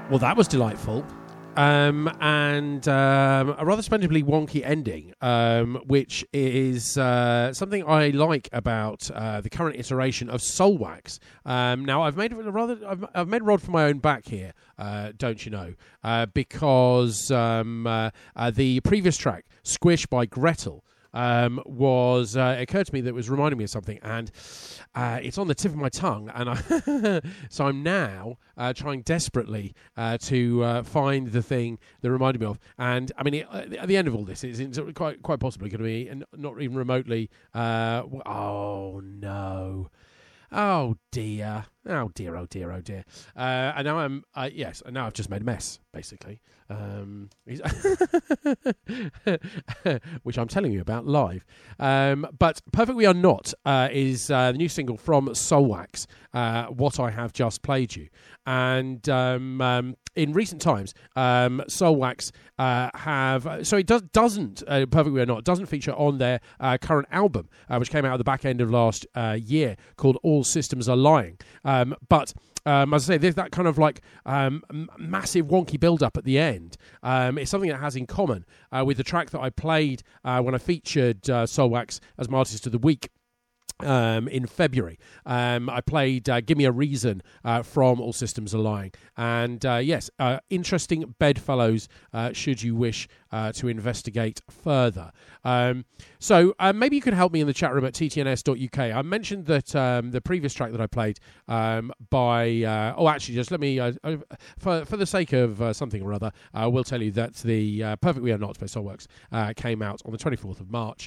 Well, that was delightful. And a rather splendidly wonky ending, which is something I like about the current iteration of Soulwax. Now, I've made a rod for my own back here, don't you know? Because the previous track, Squish by Gretel, was it occurred to me that it was reminding me of something, and it's on the tip of my tongue, and so I'm now trying desperately to find the thing that reminded me of. And I mean, at the end of all this, it's quite possibly going to be, and not even remotely. Oh no. Oh dear. Oh dear. And now and now I've just made a mess, basically. Which I'm telling you about live. But Perfect We Are Not is the new single from Soulwax, What I Have Just Played You. And in recent times, Soulwax doesn't Perfect We Are Not doesn't feature on their current album, which came out at the back end of last year, called All Systems Are Lying. But as I say, there's that kind of like massive wonky build-up at the end. It's something that has in common with the track that I played when I featured Soulwax as my Artist of the Week. In February, I played Give Me a Reason from All Systems Are Lying. And yes, interesting bedfellows should you wish to investigate further. So maybe you could help me in the chat room at ttns.uk. I mentioned that the previous track that I played just let me, for the sake of something or other, we'll tell you that the Perfect We Are Not by Soulwax came out on the 24th of March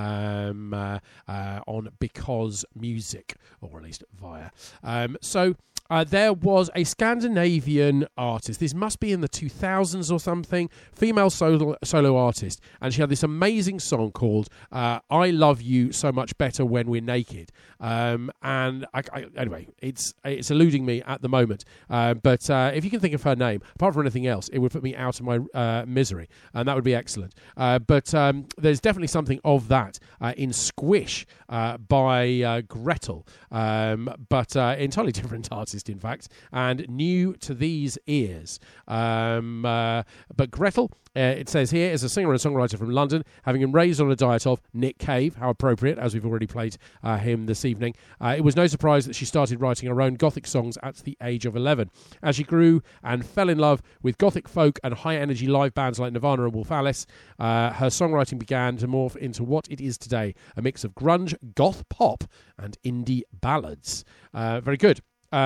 on Because Music, or at least via. There was a Scandinavian artist, this must be in the 2000s or something, female solo artist, and she had this amazing song called I Love You So Much Better When We're Naked. Anyway, it's eluding me at the moment, but if you can think of her name, apart from anything else, it would put me out of my misery, and that would be excellent. But there's definitely something of that in Squish by Gretel, but entirely different artist, in fact, and new to these ears. But Gretel, it says here, is a singer and songwriter from London, having been raised on a diet of Nick Cave. How appropriate, as we've already played him this evening. It was no surprise that she started writing her own Gothic songs at the age of 11. As she grew and fell in love with Gothic folk and high-energy live bands like Nirvana and Wolf Alice, her songwriting began to morph into what it is today, a mix of grunge, goth pop, and indie ballads. Very good.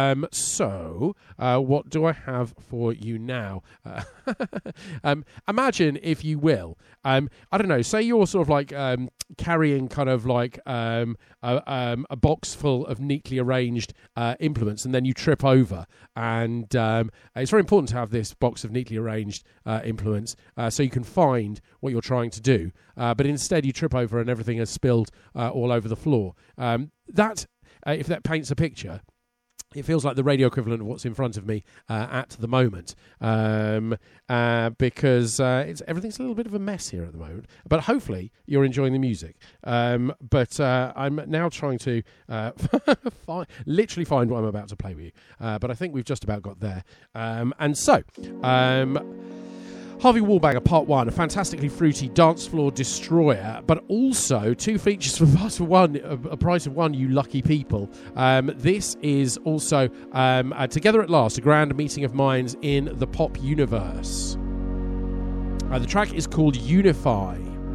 What do I have for you now? Imagine, if you will, I don't know, say you're sort of like carrying kind of like a box full of neatly arranged implements, and then you trip over, and it's very important to have this box of neatly arranged implements so you can find what you're trying to do, but instead you trip over and everything has spilled all over the floor. If that paints a picture, it feels like the radio equivalent of what's in front of me at the moment, because everything's a little bit of a mess here at the moment. But hopefully you're enjoying the music. But I'm now trying to literally find what I'm about to play with you. But I think we've just about got there. Harvey Wallbanger Part 1, a fantastically fruity dance floor destroyer, but also two features for a price of one, you lucky people. This is also, Together at Last, a grand meeting of minds in the pop universe. The track is called Unify.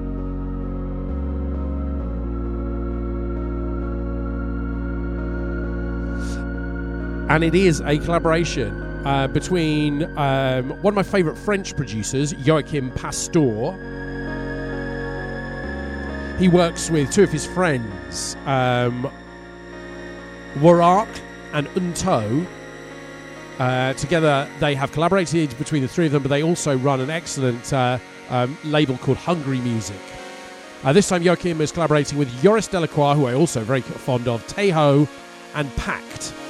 And it is a collaboration between one of my favourite French producers, Joachim Pastor. He works with two of his friends, Warak and Unto. Together they have collaborated between the three of them, but they also run an excellent label called Hungry Music. This time Joachim is collaborating with Joris Delacroix, who I also very fond of, Tejo, and Pact.